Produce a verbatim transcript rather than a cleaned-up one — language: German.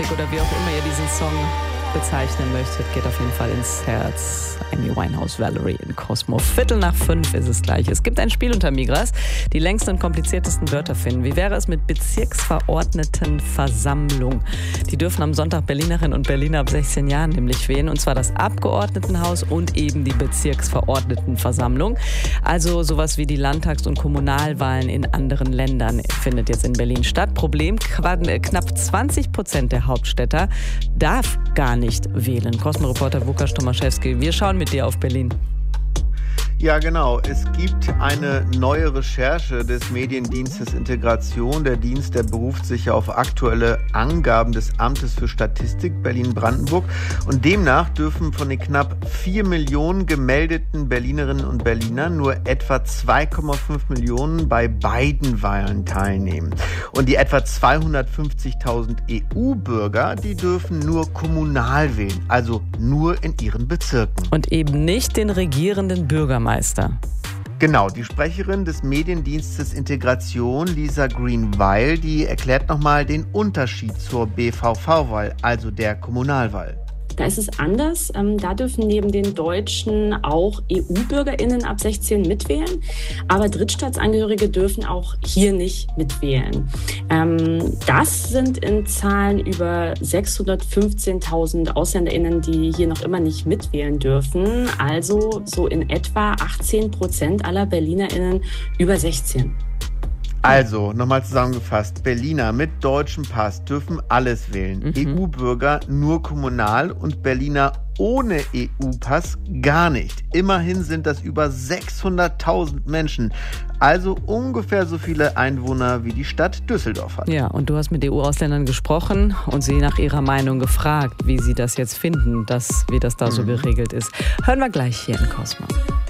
Oder wie auch immer ihr diesen Song bezeichnen möchtet, geht auf jeden Fall ins Herz. Amy Winehouse, Valerie in Cosmo. Viertel nach fünf ist es gleich. Es gibt ein Spiel unter Migras, die längsten und kompliziertesten Wörter finden. Wie wäre es mit Bezirksverordnetenversammlung? Die dürfen am Sonntag Berlinerinnen und Berliner ab sechzehn Jahren nämlich wählen. Und zwar das Abgeordnetenhaus und eben die Bezirksverordnetenversammlung. Also sowas wie die Landtags- und Kommunalwahlen in anderen Ländern findet jetzt in Berlin statt. Problem, knapp zwanzig Prozent der Hauptstädter darf gar nicht wählen. Cosmo-Reporter Łukasz Tomaszewski, wir schauen mit dir auf Berlin. Ja, genau. Es gibt eine neue Recherche des Mediendienstes Integration. Der Dienst, der beruft sich auf aktuelle Angaben des Amtes für Statistik Berlin-Brandenburg. Und demnach dürfen von den knapp vier Millionen gemeldeten Berlinerinnen und Berlinern nur etwa zwei Komma fünf Millionen bei beiden Wahlen teilnehmen. Und die etwa zweihundertfünfzigtausend E U-Bürger, die dürfen nur kommunal wählen, also nur in ihren Bezirken. Und eben nicht den regierenden Bürgermeister. Genau, die Sprecherin des Mediendienstes Integration, Lisa Green-Weil, die erklärt nochmal den Unterschied zur B V V-Wahl, also der Kommunalwahl. Da ist es anders. Da dürfen neben den Deutschen auch E U-BürgerInnen ab sechzehn mitwählen. Aber Drittstaatsangehörige dürfen auch hier nicht mitwählen. Das sind in Zahlen über sechshundertfünfzehntausend AusländerInnen, die hier noch immer nicht mitwählen dürfen. Also so in etwa achtzehn Prozent aller BerlinerInnen über sechzehn. Also, nochmal zusammengefasst, Berliner mit deutschem Pass dürfen alles wählen. Mhm. E U-Bürger nur kommunal und Berliner ohne E U-Pass gar nicht. Immerhin sind das über sechshunderttausend Menschen. Also ungefähr so viele Einwohner wie die Stadt Düsseldorf hat. Ja, und du hast mit E U-Ausländern gesprochen und sie nach ihrer Meinung gefragt, wie sie das jetzt finden, dass, wie das da mhm. so geregelt ist. Hören wir gleich hier in Cosmo.